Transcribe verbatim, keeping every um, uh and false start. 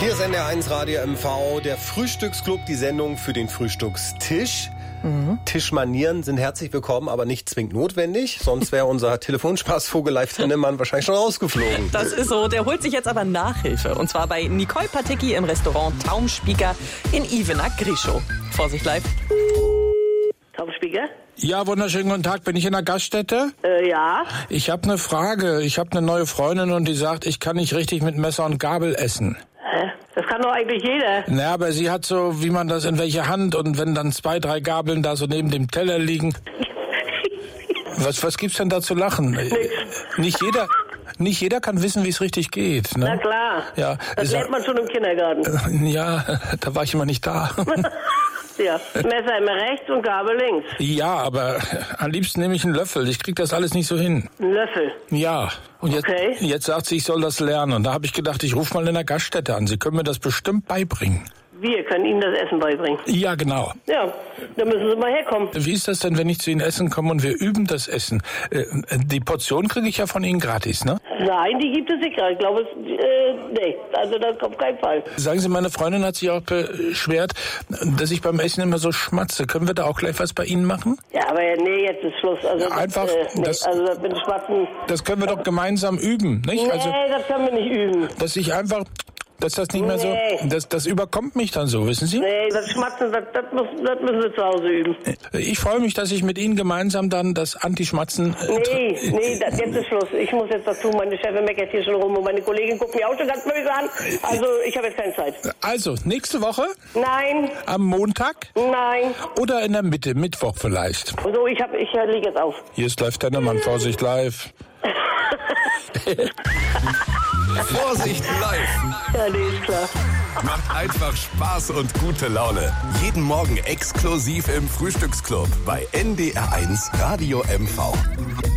Hier ist N D R eins Radio M V, der Frühstücksclub, die Sendung für den Frühstückstisch. Mhm. Tischmanieren sind herzlich willkommen, aber nicht zwingend notwendig. Sonst wäre unser Telefonspaßvogel Live Tennemann wahrscheinlich schon rausgeflogen. Das ist so. Der holt sich jetzt aber Nachhilfe. Und zwar bei Nicole Paticki im Restaurant Taumspieker in Ivenack-Grischow. Vorsicht live. Taumspieker? Ja, wunderschönen guten Tag. Bin ich in der Gaststätte? Äh, ja. Ich habe eine Frage. Ich habe eine neue Freundin und die sagt, ich kann nicht richtig mit Messer und Gabel essen. Hä? Das kann doch eigentlich jeder. Na, aber sie hat so, wie man das in welche Hand und wenn dann zwei, drei Gabeln da so neben dem Teller liegen. Was, was gibt's denn da zu lachen? Nix. Nicht jeder, nicht jeder kann wissen, wie es richtig geht. Ne? Na klar. Ja, das lernt man schon im Kindergarten. Ja, da war ich immer nicht da. Ja, Messer immer rechts und Gabel links. Ja, aber am liebsten nehme ich einen Löffel. Ich krieg das alles nicht so hin. Ein Löffel? Ja. Und jetzt, okay. jetzt sagt sie, ich soll das lernen. Und da habe ich gedacht, ich rufe mal in der Gaststätte an. Sie können mir das bestimmt beibringen. Wir können Ihnen das Essen beibringen. Ja, genau. Ja, dann müssen Sie mal herkommen. Wie ist das denn, wenn ich zu Ihnen essen komme und wir üben das Essen? Äh, die Portion kriege ich ja von Ihnen gratis, ne? Nein, die gibt es nicht gerade. Ich glaube, es, äh, nee, also das auf keinen Fall. Sagen Sie, meine Freundin hat sich auch beschwert, dass ich beim Essen immer so schmatze. Können wir da auch gleich was bei Ihnen machen? Ja, aber nee, jetzt ist Schluss. Also Einfach, das, äh, nee, das, also das mit dem Schmatzen. Das können wir doch gemeinsam üben, nicht? Nee, also, das können wir nicht üben. Dass ich einfach... Dass das nicht mehr nee. so, das, das überkommt mich dann so, wissen Sie? Nee, das Schmatzen, das, das, muss, das müssen Sie zu Hause üben. Ich freue mich, dass ich mit Ihnen gemeinsam dann das Anti-Schmatzen... Äh, nee, nee, das, jetzt ist Schluss. Ich muss jetzt dazu, meine Chefin meckert hier schon rum und meine Kollegin guckt mich auch schon ganz böse an. Also, ich habe jetzt keine Zeit. Also, nächste Woche? Nein. Am Montag? Nein. Oder in der Mitte, Mittwoch vielleicht? So, ich, hab, ich äh, liege jetzt auf. Hier ist Live Tennemann, Vorsicht live. Vorsicht live! Ja, nee, ist klar. Macht einfach Spaß und gute Laune. Jeden Morgen exklusiv im Frühstücksclub bei N D R eins Radio M V.